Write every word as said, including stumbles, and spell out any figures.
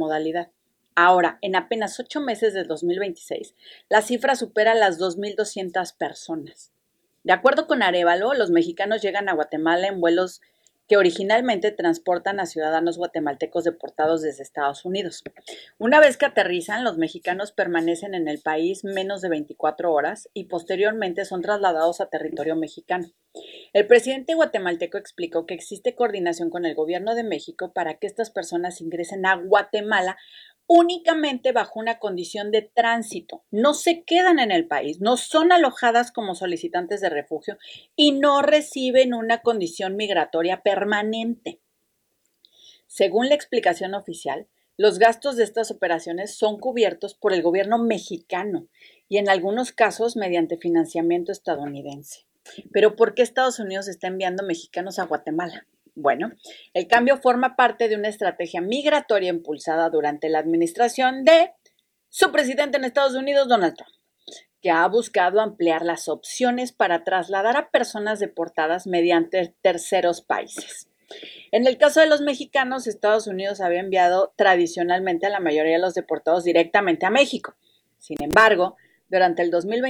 modalidad. Ahora, en apenas ocho meses del dos mil veintiséis, la cifra supera las dos mil doscientas personas. De acuerdo con Arévalo, los mexicanos llegan a Guatemala en vuelos que originalmente transportan a ciudadanos guatemaltecos deportados desde Estados Unidos. Una vez que aterrizan, los mexicanos permanecen en el país menos de veinticuatro horas y posteriormente son trasladados a territorio mexicano. El presidente guatemalteco explicó que existe coordinación con el gobierno de México para que estas personas ingresen a Guatemala únicamente bajo una condición de tránsito. No se quedan en el país, no son alojadas como solicitantes de refugio y no reciben una condición migratoria permanente. Según la explicación oficial, los gastos de estas operaciones son cubiertos por el gobierno mexicano y en algunos casos mediante financiamiento estadounidense. Pero ¿por qué Estados Unidos está enviando mexicanos a Guatemala? Bueno, el cambio forma parte de una estrategia migratoria impulsada durante la administración de su presidente en Estados Unidos, Donald Trump, que ha buscado ampliar las opciones para trasladar a personas deportadas mediante terceros países. En el caso de los mexicanos, Estados Unidos había enviado tradicionalmente a la mayoría de los deportados directamente a México. Sin embargo, durante el dos mil veinte,